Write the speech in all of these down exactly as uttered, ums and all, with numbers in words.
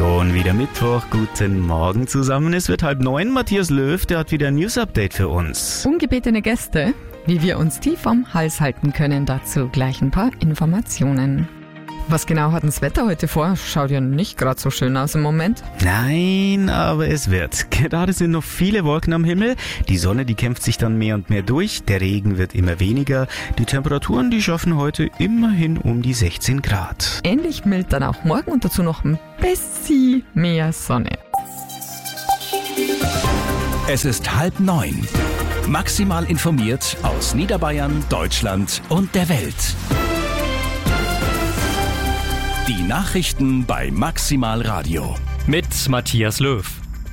Schon wieder Mittwoch, guten Morgen zusammen. Es wird halb neun. Matthias Löw, der hat wieder ein News-Update für uns. Ungebetene Gäste, wie wir uns die vom Hals halten können, dazu gleich ein paar Informationen. Was genau hat das Wetter heute vor? Schaut ja nicht gerade so schön aus im Moment. Nein, aber es wird. Gerade sind noch viele Wolken am Himmel. Die Sonne, die kämpft sich dann mehr und mehr durch. Der Regen wird immer weniger. Die Temperaturen, die schaffen heute immerhin um die sechzehn Grad. Ähnlich mild dann auch morgen und dazu noch ein bisschen mehr Sonne. Es ist halb neun. Maximal informiert aus Niederbayern, Deutschland und der Welt. Die Nachrichten bei Maximal Radio. Mit Matthias Löw.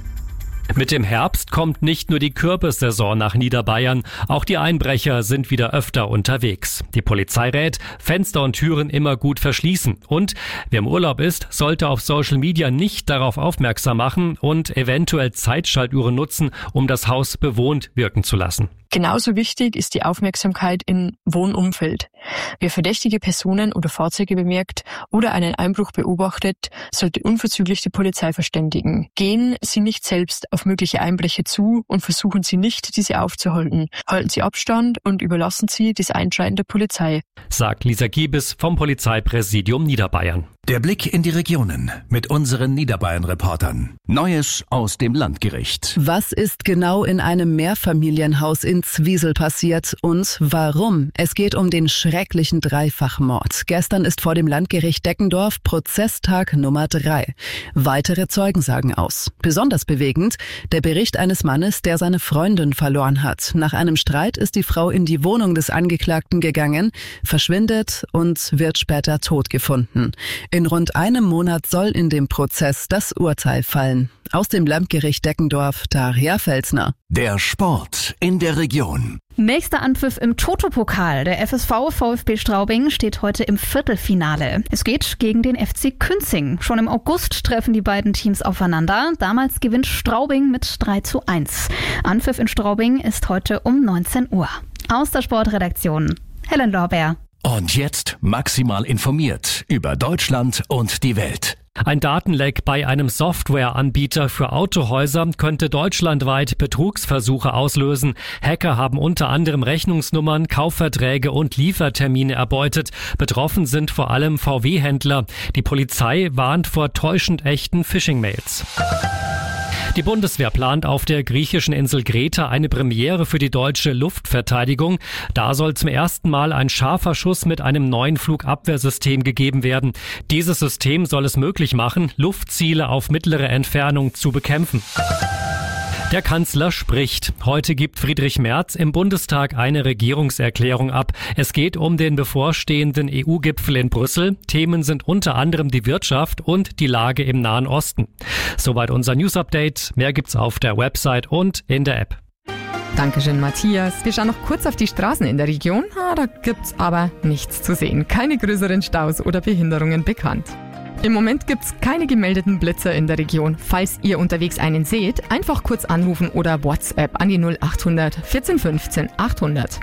Mit dem Herbst kommt nicht nur die Kürbissaison nach Niederbayern, auch die Einbrecher sind wieder öfter unterwegs. Die Polizei rät, Fenster und Türen immer gut verschließen. Und wer im Urlaub ist, sollte auf Social Media nicht darauf aufmerksam machen und eventuell Zeitschaltuhren nutzen, um das Haus bewohnt wirken zu lassen. Genauso wichtig ist die Aufmerksamkeit im Wohnumfeld. Wer verdächtige Personen oder Fahrzeuge bemerkt oder einen Einbruch beobachtet, sollte unverzüglich die Polizei verständigen. Gehen Sie nicht selbst auf mögliche Einbrecher zu und versuchen Sie nicht, diese aufzuhalten. Halten Sie Abstand und überlassen Sie das Einschreiten der Polizei, sagt Lisa Giebes vom Polizeipräsidium Niederbayern. Der Blick in die Regionen mit unseren Niederbayern-Reportern. Neues aus dem Landgericht. Was ist genau in einem Mehrfamilienhaus in Zwiesel passiert und warum? Es geht um den schrecklichen Dreifachmord. Gestern ist vor dem Landgericht Deckendorf Prozesstag Nummer drei. Weitere Zeugen sagen aus. Besonders bewegend der Bericht eines Mannes, der seine Freundin verloren hat. Nach einem Streit ist die Frau in die Wohnung des Angeklagten gegangen, verschwindet und wird später tot gefunden. In rund einem Monat soll in dem Prozess das Urteil fallen. Aus dem Landgericht Deckendorf, Daria Felsner. Der Sport in der Region. Nächster Anpfiff im Toto-Pokal. Der F S V VfB Straubing steht heute im Viertelfinale. Es geht gegen den F C Künzing. Schon im August treffen die beiden Teams aufeinander. Damals gewinnt Straubing mit drei zu eins. Anpfiff in Straubing ist heute um neunzehn Uhr. Aus der Sportredaktion, Helen Lorbeer. Und jetzt maximal informiert über Deutschland und die Welt. Ein Datenleck bei einem Softwareanbieter für Autohäuser könnte deutschlandweit Betrugsversuche auslösen. Hacker haben unter anderem Rechnungsnummern, Kaufverträge und Liefertermine erbeutet. Betroffen sind vor allem V W-Händler. Die Polizei warnt vor täuschend echten Phishing-Mails. Die Bundeswehr plant auf der griechischen Insel Kreta eine Premiere für die deutsche Luftverteidigung. Da soll zum ersten Mal ein scharfer Schuss mit einem neuen Flugabwehrsystem gegeben werden. Dieses System soll es möglich machen, Luftziele auf mittlere Entfernung zu bekämpfen. Der Kanzler spricht. Heute gibt Friedrich Merz im Bundestag eine Regierungserklärung ab. Es geht um den bevorstehenden E U-Gipfel in Brüssel. Themen sind unter anderem die Wirtschaft und die Lage im Nahen Osten. Soweit unser News-Update. Mehr gibt's auf der Website und in der App. Dankeschön, Matthias. Wir schauen noch kurz auf die Straßen in der Region. Ah, da gibt's aber nichts zu sehen. Keine größeren Staus oder Behinderungen bekannt. Im Moment gibt's keine gemeldeten Blitzer in der Region. Falls ihr unterwegs einen seht, einfach kurz anrufen oder WhatsApp an die null achthundert vierzehn fünfzehn achthundert.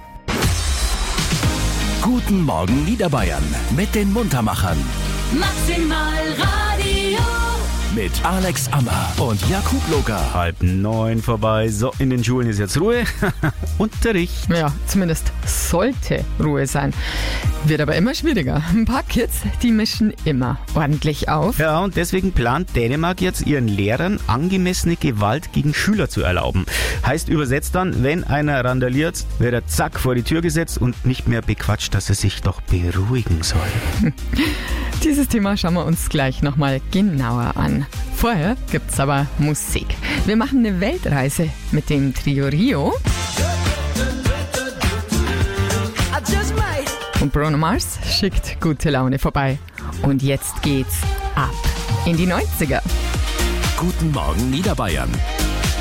Guten Morgen Niederbayern mit den Muntermachern. Maximal Radio. Mit Alex Ammer und Jakub Locker. Halb neun vorbei. So, in den Schulen ist jetzt Ruhe. Unterricht. Ja, zumindest sollte Ruhe sein. Wird aber immer schwieriger. Ein paar Kids, die mischen immer ordentlich auf. Ja, und deswegen plant Dänemark jetzt ihren Lehrern angemessene Gewalt gegen Schüler zu erlauben. Heißt übersetzt dann, wenn einer randaliert, wird er zack vor die Tür gesetzt und nicht mehr bequatscht, dass er sich doch beruhigen soll. Dieses Thema schauen wir uns gleich nochmal genauer an. Vorher gibt's aber Musik. Wir machen eine Weltreise mit dem Trio Rio. Und Bruno Mars schickt gute Laune vorbei. Und jetzt geht's ab in die neunziger. Guten Morgen Niederbayern.